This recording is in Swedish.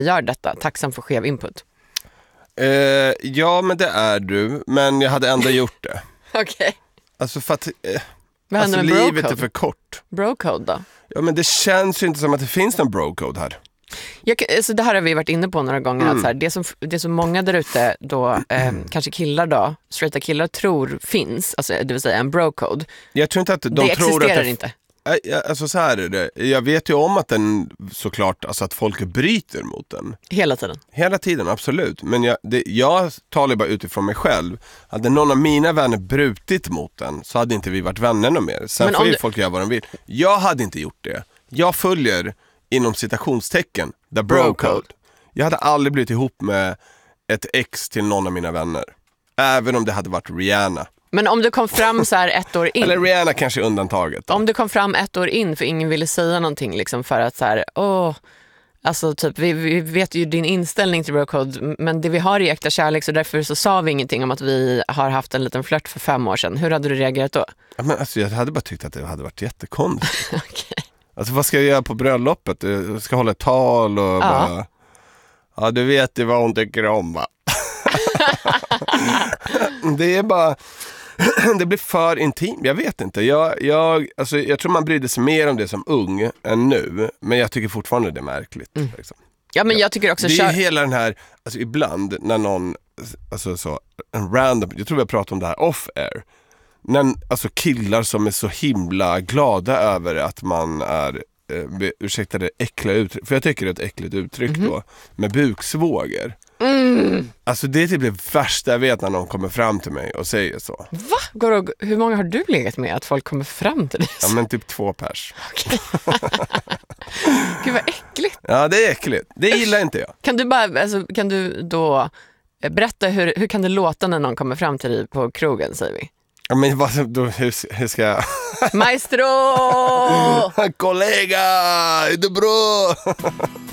gör detta. Tacksam för skev input. Ja, men det är du. Men jag hade ändå gjort det. Okej. Alltså för att Vad händer med livet bro-code? är för kort. Bro-code då? Ja, men det känns ju inte som att det finns någon bro-code här. Så det här har vi varit inne på några gånger. Att så här, det som många där ute då, kanske killar då, straighta killar tror finns, alltså, det vill säga en bro-code. Jag tror inte att de det tror existerar att det inte. Alltså så här är det. Jag vet ju om att den såklart, alltså att folk bryter mot den. Hela tiden, absolut. Men jag talar bara utifrån mig själv. Hade någon av mina vänner brutit mot den så hade inte vi varit vänner någon mer. Sen får ju folk göra vad de vill. Jag hade inte gjort det. Jag följer inom citationstecken the bro-code. Jag hade aldrig blivit ihop med ett ex till någon av mina vänner. Även om det hade varit Rihanna. Men om du kom fram så här 1 år in. Eller Rihanna kanske är undantaget. Om du kom fram 1 år in för ingen ville säga någonting liksom, för att så här, alltså typ vi vet ju din inställning till bro-code, men det vi har i äkta kärlek, så därför så sa vi ingenting om att vi har haft en liten flört för 5 år sedan. Hur hade du reagerat då? Ja, men alltså, jag hade bara tyckt att det hade varit jättekonstigt. Okej. Alltså vad ska jag göra på bröllopet? Jag ska hålla ett tal och bara... Ja, du vet ju vad hon tycker om, va? Det är bara... Det blir för intimt, jag vet inte. Jag tror man brydde sig mer om det som ung än nu. Men jag tycker fortfarande det är märkligt. Liksom. Ja, men jag tycker också... Det är hela den här... Alltså ibland när någon... Alltså så... En random... Jag tror vi har pratat om det här off-air. Alltså killar som är så himla glada över att man är... ursäkta det äckliga uttryck. För jag tycker det är ett äckligt uttryck då. Med buksvåger. Alltså det är typ det värsta jag vet när någon kommer fram till mig och säger så. Va? Hur många har du legat med att folk kommer fram till dig? Ja, men typ 2 pers. Okay. Gud vad äckligt. Ja, det är äckligt. Det gillar inte jag. Kan du då berätta hur kan det låta när någon kommer fram till dig på krogen, säger vi? Ja, men hur ska jag... Maestro! Kollega, är det bra?